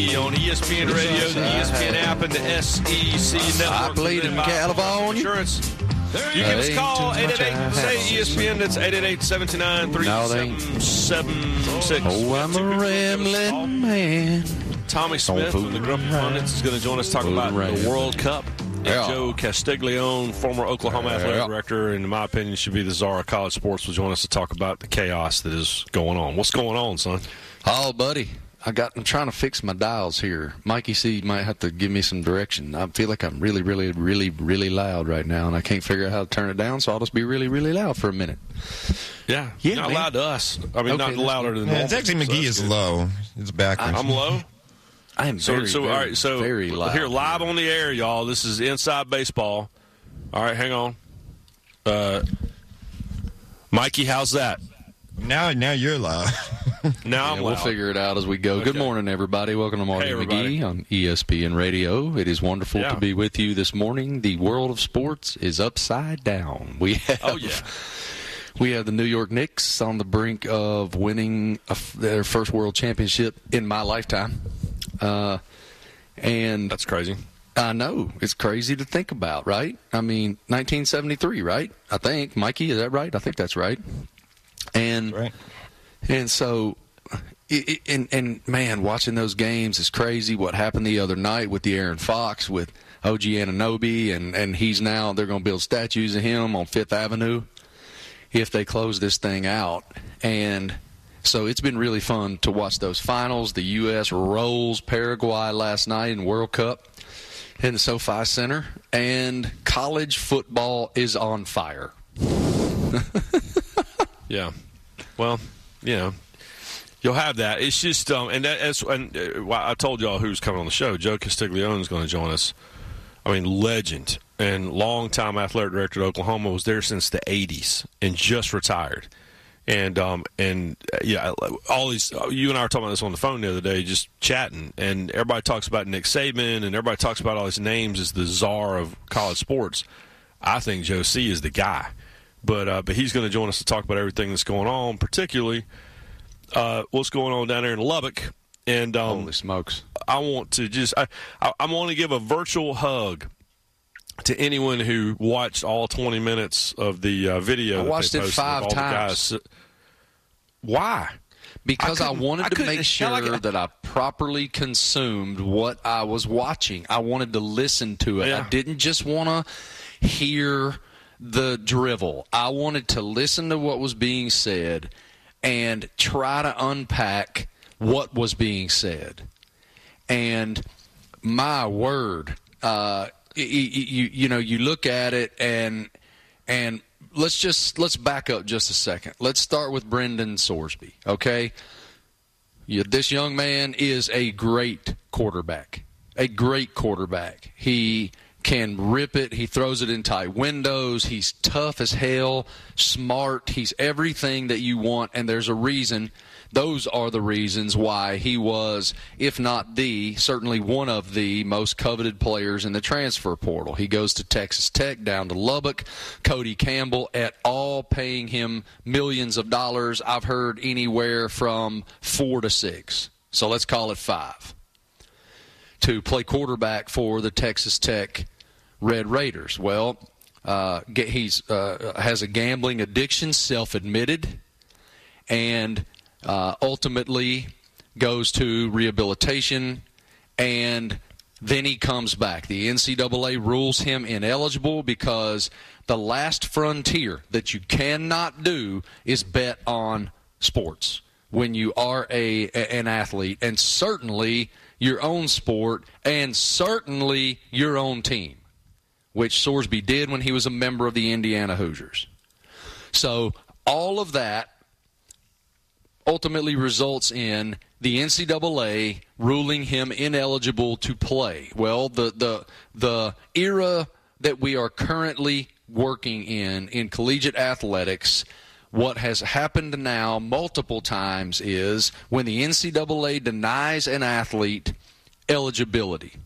On ESPN Radio, the ESPN app, and the SEC Network. I played in California. Insurance. You give us a call, 888-SAY-ESPN. That's 888-729-3776. Oh, I'm a rambling man. Tommy Smith from the Grumpy Pundits is going to join us to talk about the World Cup. Yeah. Joe Castiglione, former Oklahoma athletic director, and in my opinion should be the czar of college sports, will join us to talk about the chaos that is going on. What's going on, son? Oh, buddy. I'm trying to fix my dials here. Mikey C might have to give me some direction. I feel like I'm really, really, really, really loud right now, and I can't figure out how to turn it down, so I'll just be really, really loud for a minute. Yeah, you're not loud to us. I mean, not louder than normal. It's actually McGee is low. It's backwards. I'm low? I am very, all right, very loud. Here, live on the air, y'all. This is Inside Baseball. All right, hang on. Mikey, how's that? Now you're loud. Now we'll figure it out as we go. Okay. Good morning, everybody. Welcome to Marty McGee on ESPN Radio. It is wonderful to be with you this morning. The world of sports is upside down. We have the New York Knicks on the brink of winning their first world championship in my lifetime. And that's crazy. I know. It's crazy to think about, right? I mean, 1973, right? I think. Mikey, is that right? I think that's right. And right. And so, and man, watching those games is crazy. What happened the other night with the Aaron Fox, with OG Anunoby, and they're going to build statues of him on Fifth Avenue if they close this thing out. And so it's been really fun to watch those finals. The U.S. rolls Paraguay last night in World Cup in the SoFi Center, and college football is on fire. Yeah. Well, you'll have that. It's just, and I told y'all who's coming on the show. Joe Castiglione is going to join us. I mean, legend and longtime athletic director at Oklahoma, was there since the 80s and just retired. And all these, you and I were talking about this on the phone the other day, just chatting, and everybody talks about Nick Saban, and everybody talks about all these names as the czar of college sports. I think Joe C is the guy. But he's going to join us to talk about everything that's going on, particularly what's going on down there in Lubbock. And holy smokes! I want to I want to give a virtual hug to anyone who watched all 20 minutes of the video. I watched it 5 times. Why? Because I wanted to make sure that I properly consumed what I was watching. I wanted to listen to it. Yeah. I didn't just want to hear the drivel. I wanted to listen to what was being said and try to unpack what was being said. And my word, you look at it and let's back up just a second. Let's start with Brendan Sorsby, okay? This young man is a great quarterback. A great quarterback. He can rip it. He throws it in tight windows. He's tough as hell, smart. He's everything that you want, and there's a reason. Those are the reasons why he was, if not the, certainly one of the most coveted players in the transfer portal. He goes to Texas Tech, down to Lubbock. Cody Campbell et al. Paying him millions of dollars. I've heard anywhere from 4 to 6. So let's call it 5. To play quarterback for the Texas Tech Red Raiders. Well, he's has a gambling addiction, self-admitted, and ultimately goes to rehabilitation, and then he comes back. The NCAA rules him ineligible because the last frontier that you cannot do is bet on sports when you are an athlete, and certainly your own sport, and certainly your own team, which Sorsby did when he was a member of the Indiana Hoosiers. So all of that ultimately results in the NCAA ruling him ineligible to play. Well, the era that we are currently working in collegiate athletics, what has happened now multiple times is when the NCAA denies an athlete eligibility,